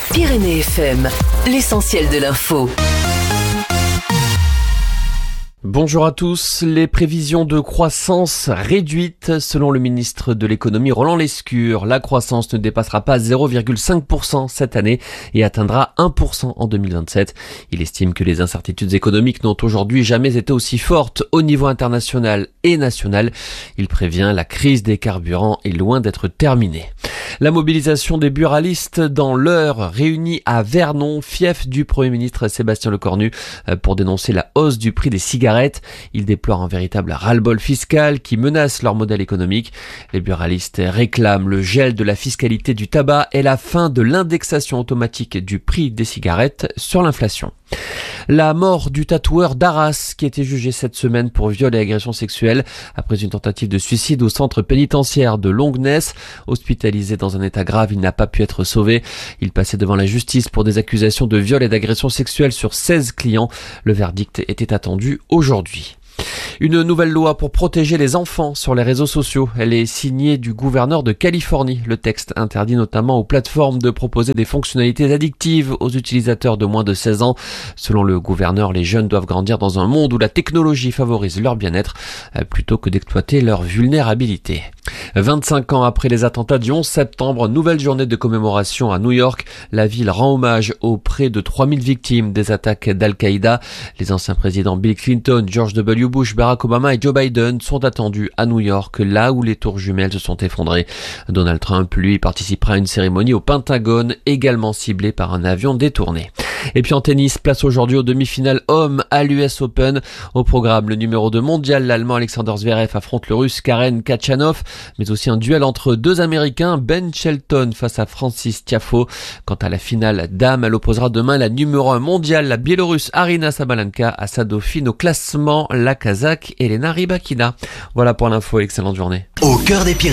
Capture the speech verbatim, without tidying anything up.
Pyrénées F M, l'essentiel de l'info. Bonjour à tous. Les prévisions de croissance réduites selon le ministre de l'économie Roland Lescure. La croissance ne dépassera pas zéro virgule cinq pour cent cette année et atteindra un pour cent en deux mille vingt-sept. Il estime que les incertitudes économiques n'ont aujourd'hui jamais été aussi fortes au niveau international et national. Il prévient, la crise des carburants est loin d'être terminée. La mobilisation des buralistes dans l'Eure, réunis à Vernon, fief du Premier ministre Sébastien Lecornu, pour dénoncer la hausse du prix des cigarettes. Ils déplorent un véritable ras-le-bol fiscal qui menace leur modèle économique. Les buralistes réclament le gel de la fiscalité du tabac et la fin de l'indexation automatique du prix des cigarettes sur l'inflation. La mort du tatoueur d'Arras qui a été jugé cette semaine pour viol et agression sexuelle après une tentative de suicide au centre pénitentiaire de Longnes. Hospitalisé dans un état grave, il n'a pas pu être sauvé. Il passait devant la justice pour des accusations de viol et d'agression sexuelle sur seize clients. Le verdict était attendu aujourd'hui. Une nouvelle loi pour protéger les enfants sur les réseaux sociaux. Elle est signée du gouverneur de Californie. Le texte interdit notamment aux plateformes de proposer des fonctionnalités addictives aux utilisateurs de moins de seize ans. Selon le gouverneur, les jeunes doivent grandir dans un monde où la technologie favorise leur bien-être plutôt que d'exploiter leur vulnérabilité. vingt-cinq ans après les attentats du onze septembre, nouvelle journée de commémoration à New York. La ville rend hommage aux près de trois mille victimes des attaques d'Al-Qaïda. Les anciens présidents Bill Clinton, George W. Bush, Barack Obama et Joe Biden sont attendus à New York, là où les tours jumelles se sont effondrées. Donald Trump, lui, participera à une cérémonie au Pentagone, également ciblée par un avion détourné. Et puis en tennis, place aujourd'hui aux demi-finales hommes à l'U S Open. Au programme, le numéro deux mondial, l'Allemand Alexander Zverev affronte le Russe Karen Khachanov, mais aussi un duel entre deux Américains, Ben Shelton face à Francis Tiafoe. Quant à la finale dame, elle opposera demain la numéro un mondiale, la Biélorusse Aryna Sabalenka, à sa dauphine au classement, la Kazakh Elena Rybakina. Voilà pour l'info, excellente journée. Au cœur des Pyrénées.